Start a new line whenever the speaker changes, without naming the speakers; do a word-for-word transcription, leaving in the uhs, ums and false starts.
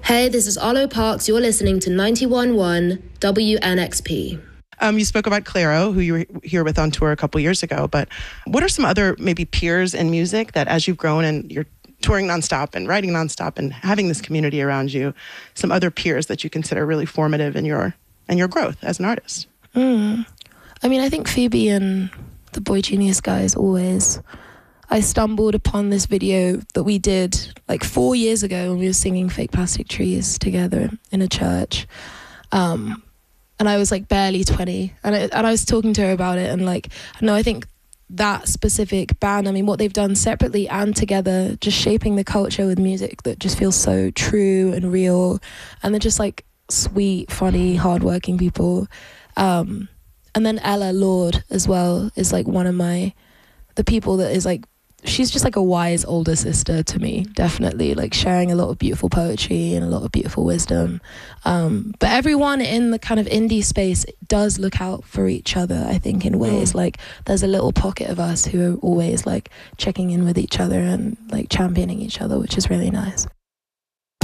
Hey, this is Arlo Parks. You're listening to ninety-one point one W N X P.
Um, you spoke about Clairo, who you were here with on tour a couple years ago, but what are some other maybe peers in music that as you've grown and you're touring nonstop and writing nonstop and having this community around you, some other peers that you consider really formative in your in your growth as an artist?
Mm. I mean, I think Phoebe and the Boy Genius guys always. I stumbled upon this video that we did like four years ago when we were singing Fake Plastic Trees together in a church. Um, and I was like barely twenty. And I, and I was talking to her about it. And like, no, I think that specific band, I mean, what they've done separately and together, just shaping the culture with music that just feels so true and real. And they're just like sweet, funny, hardworking people. Um, and then Ella Lord as well is like one of my, the people that is like, she's just like a wise older sister to me, definitely, like sharing a lot of beautiful poetry and a lot of beautiful wisdom. Um, but everyone in the kind of indie space does look out for each other, I think, in ways. Mm. Like there's a little pocket of us who are always like checking in with each other and like championing each other, which is really nice.